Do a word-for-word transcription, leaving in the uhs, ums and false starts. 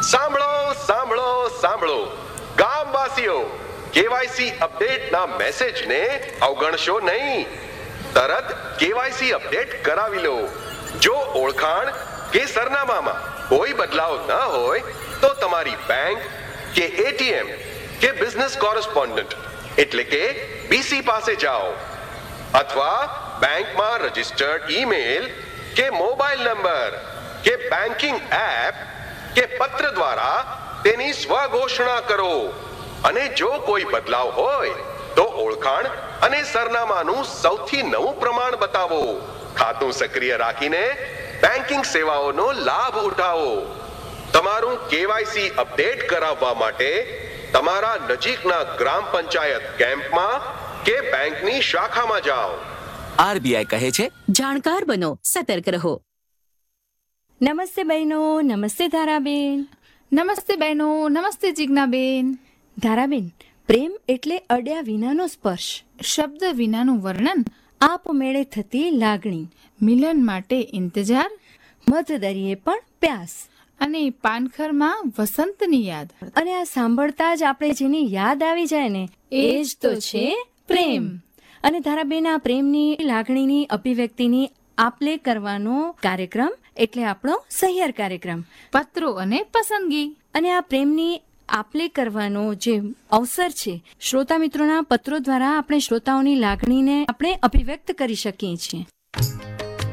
સાંભળો સાંભળો સાંભળો ગામવાસીઓ, કેવાયસી અપડેટના મેસેજને અવગણશો નહીં. તરત કેવાયસી અપડેટ કરાવી લો. જો ઓળખાણ કે સરનામામાં કોઈ બદલાવ ન હોય તો તમારી બેંક કે એટીએમ કે બિઝનેસ કોરસ્પોન્ડન્ટ એટલે કે બીસી પાસે જાઓ, અથવા બેંકમાં રજિસ્ટર્ડ ઈમેલ કે મોબાઈલ નંબર કે બેન્કિંગ એપ કે પત્ર દ્વારા તેની સ્વઘોષણા કરો. અને જો કોઈ બદલાવ હોય તો ઓળખાણ અને સરનામાનું સૌથી નવું પ્રમાણ બતાવો. ખાતું સક્રિય રાખીને બેન્કિંગ સેવાઓનો લાભ ઉઠાવો. તમારું કેવાયસી અપડેટ કરાવવા માટે તમારા નજીકના ગ્રામ પંચાયત કેમ્પમાં કે બેંકની શાખામાં જાઓ. આરબીઆઈ કહે છે, જાણકાર બનો, સતર્ક રહો. નમસ્તે બહેનો, નમસ્તે ધારાબેન. નમસ્તે બહેનો, નમસ્તે જિજ્ઞાબેન. ધારાબેન, પ્રેમ એટલે અડ્યા વિનાનો સ્પર્શ, શબ્દ વિનાનું વર્ણન, આપમેળે થતી લાગણી, મિલન માટે ઇંતજાર, મધદરિયે પણ પ્યાસ, અને પાનખરમાં વસંતની યાદ. અને આ સાંભળતા જ આપણે જેની યાદ આવી જાય ને એ જ તો છે પ્રેમ. અને ધારાબેન, આ પ્રેમની લાગણીની અભિવ્યક્તિની આપલે કરવાનો કાર્યક્રમ એટલે આપણો સહિયાર કાર્યક્રમ, પત્રો અને પસંદગી. અને આ પ્રેમની આપલે કરવાનો જે અવસર છે, શ્રોતા મિત્રોના પત્રો દ્વારા આપણે શ્રોતાઓની લાગણીને આપણે અભિવ્યક્ત કરી શકીએ છીએ.